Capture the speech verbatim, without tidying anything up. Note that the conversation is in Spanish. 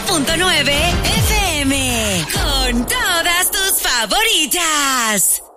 punto nueve F M. Con todas tus favoritas.